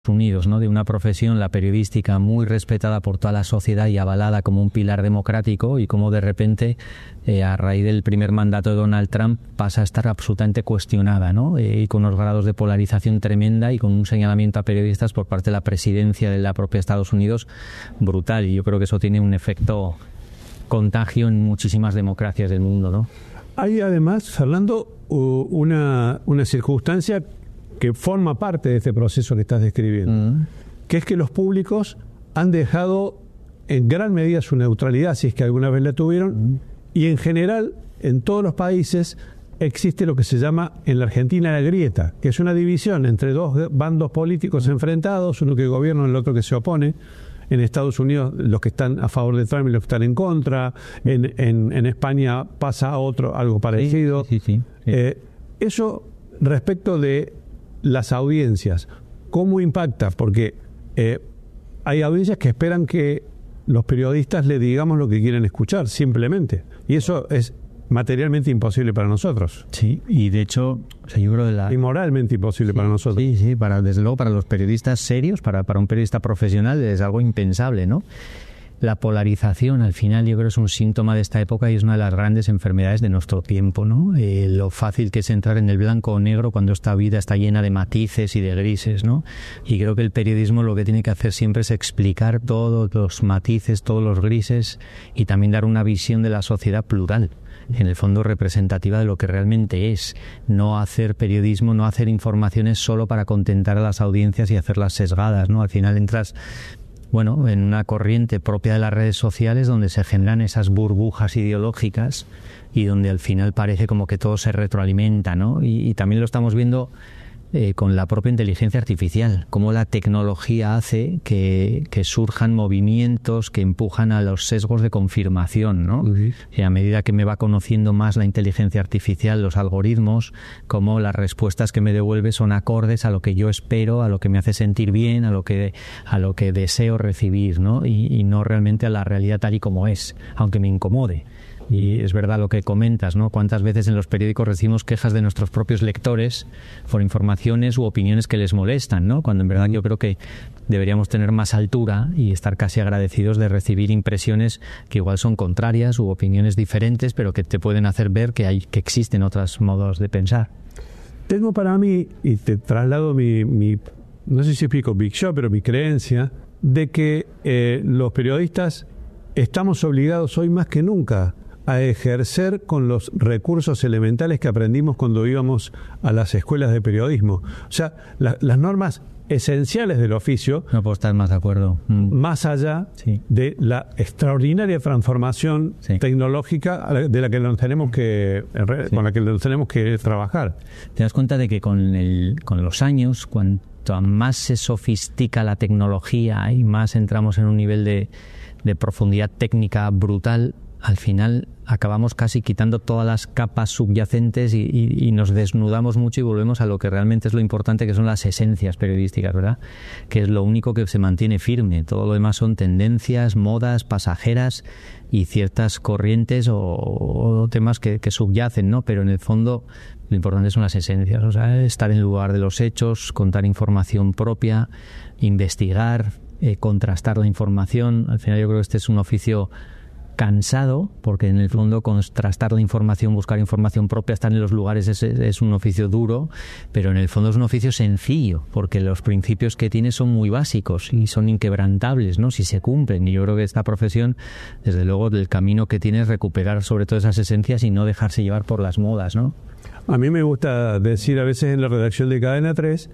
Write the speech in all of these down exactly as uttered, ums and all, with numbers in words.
Unidos, ¿no? De una profesión, la periodística, muy respetada por toda la sociedad y avalada como un pilar democrático, y cómo de repente, eh, a raíz del primer mandato de Donald Trump, pasa a estar absolutamente cuestionada, ¿no? Eh, y con unos grados de polarización tremenda y con un señalamiento a periodistas por parte de la presidencia de la propia Estados Unidos brutal. Y yo creo que eso tiene un efecto contagio en muchísimas democracias del mundo, ¿no? Hay además, Fernando, una, una circunstancia que forma parte de este proceso que estás describiendo, mm. que es que los públicos han dejado en gran medida su neutralidad, si es que alguna vez la tuvieron, mm. y en general, en todos los países, existe lo que se llama en la Argentina la grieta, que es una división entre dos bandos políticos mm. enfrentados, uno que gobierna y el otro que se opone. En Estados Unidos, los que están a favor de Trump y los que están en contra. En, en, en España pasa a otro algo parecido. Sí, sí, sí, sí. Eh, eso respecto de las audiencias, ¿cómo impacta? Porque eh, hay audiencias que esperan que los periodistas le digamos lo que quieren escuchar, simplemente. Y eso es materialmente imposible para nosotros. Sí, y de hecho, o sea, yo creo de la... Y moralmente imposible sí, para nosotros. Sí, sí, para, desde luego para los periodistas serios, para, para un periodista profesional es algo impensable, ¿no? La polarización, al final, yo creo es un síntoma de esta época y es una de las grandes enfermedades de nuestro tiempo, ¿no? Eh, lo fácil que es entrar en el blanco o negro cuando esta vida está llena de matices y de grises, ¿no? Y creo que el periodismo lo que tiene que hacer siempre es explicar todos los matices, todos los grises, y también dar una visión de la sociedad plural, en el fondo representativa de lo que realmente es. No hacer periodismo, no hacer informaciones solo para contentar a las audiencias y hacerlas sesgadas, ¿no? Al final entras... bueno, en una corriente propia de las redes sociales donde se generan esas burbujas ideológicas y donde al final parece como que todo se retroalimenta, ¿no? Y, y también lo estamos viendo eh, con la propia inteligencia artificial, cómo la tecnología hace que, que surjan movimientos que empujan a los sesgos de confirmación, ¿no? Uh-huh. Y a medida que me va conociendo más la inteligencia artificial, los algoritmos, cómo las respuestas que me devuelve son acordes a lo que yo espero, a lo que me hace sentir bien, a lo que, a lo que deseo recibir, ¿no? Y, y no realmente a la realidad tal y como es, aunque me incomode. Y es verdad lo que comentas, ¿no? Cuántas veces en los periódicos recibimos quejas de nuestros propios lectores por informaciones u opiniones que les molestan, ¿no? Cuando en verdad yo creo que deberíamos tener más altura y estar casi agradecidos de recibir impresiones que igual son contrarias u opiniones diferentes, pero que te pueden hacer ver que hay que existen otros modos de pensar. Tengo para mí, y te traslado mi, mi no sé si explico Big Show, pero mi creencia de que eh, los periodistas estamos obligados hoy más que nunca a ejercer con los recursos elementales que aprendimos cuando íbamos a las escuelas de periodismo. O sea, la, las normas esenciales del oficio. No puedo estar más de acuerdo. Mm. Más allá sí. de la extraordinaria transformación sí. tecnológica de la que nos tenemos que sí. con la que nos tenemos que trabajar. Te das cuenta de que con el con los años, cuanto más se sofistica la tecnología y más entramos en un nivel de, de profundidad técnica brutal, al final acabamos casi quitando todas las capas subyacentes y, y, y nos desnudamos mucho y volvemos a lo que realmente es lo importante, que son las esencias periodísticas, ¿verdad? Que es lo único que se mantiene firme. Todo lo demás son tendencias, modas, pasajeras y ciertas corrientes o, o temas que, que subyacen, ¿no? Pero en el fondo lo importante son las esencias, o sea, estar en el lugar de los hechos, contar información propia, investigar, eh, contrastar la información. Al final yo creo que este es un oficio cansado, porque en el fondo contrastar la información, buscar información propia, estar en los lugares es, es un oficio duro, pero en el fondo es un oficio sencillo, porque los principios que tiene son muy básicos y son inquebrantables, ¿no? Si se cumplen. Y yo creo que esta profesión, desde luego, el camino que tiene es recuperar sobre todo esas esencias y no dejarse llevar por las modas, ¿no? A mí me gusta decir a veces en la redacción de Cadena tres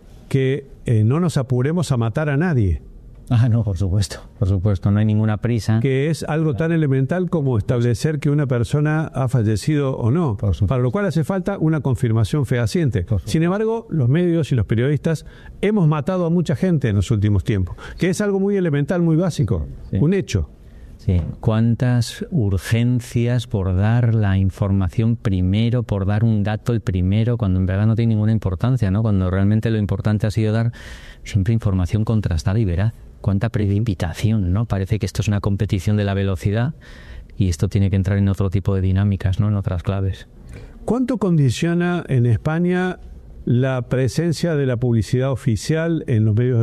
que eh, no nos apuremos a matar a nadie. Ah, no, por supuesto, por supuesto, no hay ninguna prisa. Que es algo tan elemental como establecer que una persona ha fallecido o no, para lo cual hace falta una confirmación fehaciente. Sin embargo, los medios y los periodistas hemos matado a mucha gente en los últimos tiempos, que es algo muy elemental, muy básico, sí. un hecho. Sí, cuántas urgencias por dar la información primero, por dar un dato el primero, cuando en verdad no tiene ninguna importancia, ¿no? Cuando realmente lo importante ha sido dar siempre información contrastada y veraz. Cuánta precipitación, ¿no? Parece que esto es una competición de la velocidad y esto tiene que entrar en otro tipo de dinámicas, ¿no? En otras claves. ¿Cuánto condiciona en España la presencia de la publicidad oficial en los medios